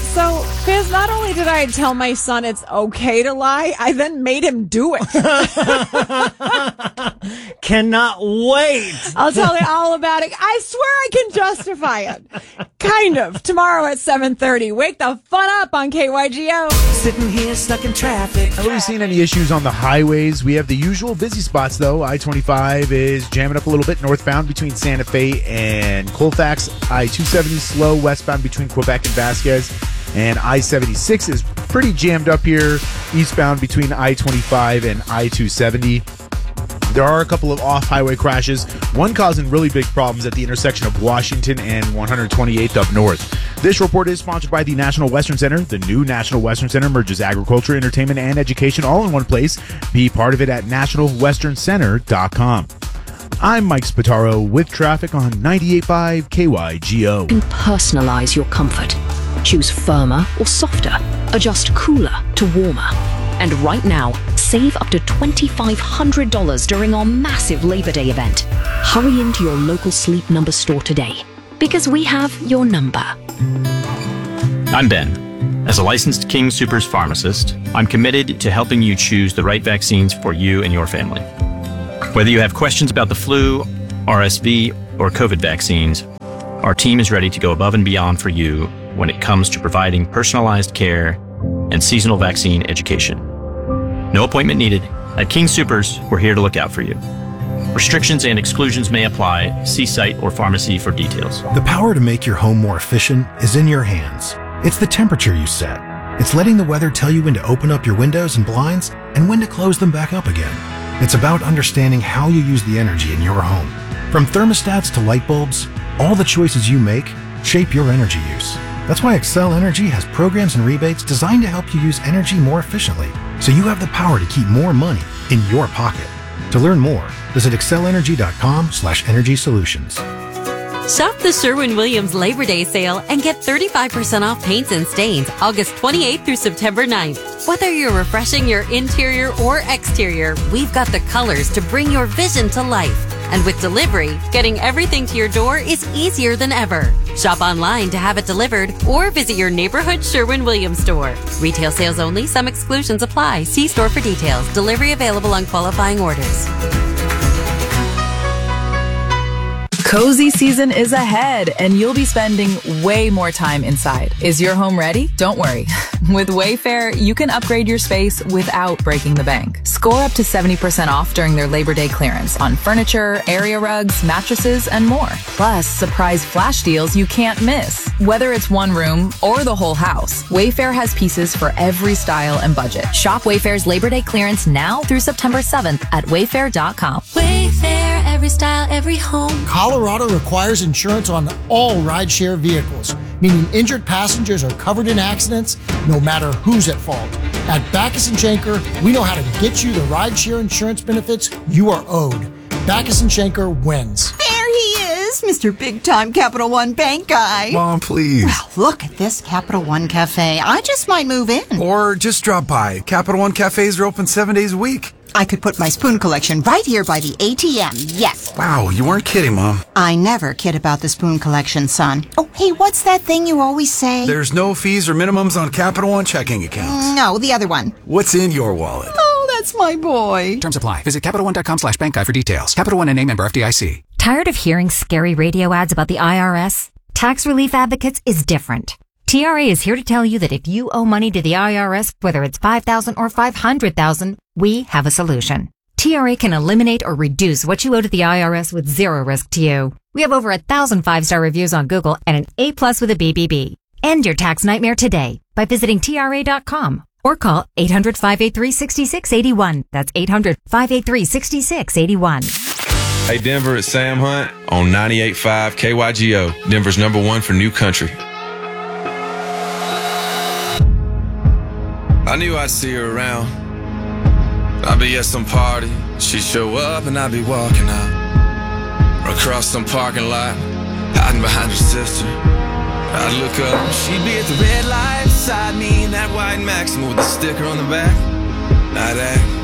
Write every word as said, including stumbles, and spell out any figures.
so, Fizz, not only did I tell my son it's okay to lie, I then made him do it. Cannot wait. I'll tell you all about it. I swear I can justify it. Kind of. Tomorrow at seven thirty. Wake the fun up on K Y G O. Sitting here stuck in traffic. Haven't really seen any issues on the highways. We have the usual busy spots, though. I twenty-five is jamming up a little bit northbound between Santa Fe and Colfax. I two seventy slow westbound between Quebec and Vasquez. And I seventy-six is pretty jammed up here eastbound between I twenty-five and I two seventy. There are a couple of off-highway crashes, one causing really big problems at the intersection of Washington and one twenty-eighth up north. This report is sponsored by the National Western Center. The new National Western Center merges agriculture, entertainment, and education all in one place. Be part of it at national western center dot com. I'm Mike Spataro with traffic on ninety-eight point five K Y G O. You can personalize your comfort. Choose firmer or softer. Adjust cooler to warmer. And right now, save up to twenty-five hundred dollars during our massive Labor Day event. Hurry into your local Sleep Number store today, because we have your number. I'm Ben. As a licensed King Soopers pharmacist, I'm committed to helping you choose the right vaccines for you and your family. Whether you have questions about the flu, R S V, or COVID vaccines, our team is ready to go above and beyond for you when it comes to providing personalized care and seasonal vaccine education. No appointment needed. At King Soopers, we're here to look out for you. Restrictions and exclusions may apply. See site or pharmacy for details. The power to make your home more efficient is in your hands. It's the temperature you set. It's letting the weather tell you when to open up your windows and blinds and when to close them back up again. It's about understanding how you use the energy in your home. From thermostats to light bulbs, all the choices you make shape your energy use. That's why Xcel Energy has programs and rebates designed to help you use energy more efficiently, so you have the power to keep more money in your pocket. To learn more, visit xcel energy dot com slash energy solutions. Shop the Sherwin-Williams Labor Day sale and get thirty-five percent off paints and stains August twenty-eighth through September ninth. Whether you're refreshing your interior or exterior, we've got the colors to bring your vision to life. And with delivery, getting everything to your door is easier than ever. Shop online to have it delivered or visit your neighborhood Sherwin-Williams store. Retail sales only. Some exclusions apply. See store for details. Delivery available on qualifying orders. Cozy season is ahead, and you'll be spending way more time inside. Is your home ready? Don't worry. With Wayfair, you can upgrade your space without breaking the bank. Score up to seventy percent off during their Labor Day clearance on furniture, area rugs, mattresses, and more. Plus, surprise flash deals you can't miss. Whether it's one room or the whole house, Wayfair has pieces for every style and budget. Shop Wayfair's Labor Day clearance now through September seventh at wayfair dot com. Wayfair, every style, every home. Colorado requires insurance on all rideshare vehicles, meaning injured passengers are covered in accidents no matter who's at fault. At Backus and Schenker, we know how to get you the rideshare insurance benefits you are owed. Backus and Schenker wins. There he is, Mister Big Time Capital One Bank guy. Mom, please. Well, look at this Capital One Cafe. I just might move in. Or just drop by. Capital One Cafes are open seven days a week. I could put my spoon collection right here by the A T M, yes. Wow, you weren't kidding, Mom. I never kid about the spoon collection, son. Oh, hey, what's that thing you always say? There's no fees or minimums on Capital One checking accounts. No, the other one. What's in your wallet? Oh, that's my boy. Terms apply. Visit Capital One dot com slash bank guide for details. Capital One and name member F D I C. Tired of hearing scary radio ads about the I R S? Tax Relief Advocates is different. T R A is here to tell you that if you owe money to the I R S, whether it's five thousand dollars or five hundred thousand dollars, we have a solution. T R A can eliminate or reduce what you owe to the I R S with zero risk to you. We have over a thousand five-star reviews on Google and an A plus with a B B B. End your tax nightmare today by visiting T R A dot com or call eight hundred, five eight three, six six eight one. That's eight hundred, five eight three, six six eight one. Hey Denver, it's Sam Hunt on ninety-eight point five K Y G O, Denver's number one for new country. I knew I'd see her around. I'd be at some party, she'd show up and I'd be walking out. Or across some parking lot, hiding behind her sister. I'd look up, she'd be at the red light beside me in that white Maxima with the sticker on the back. I'd act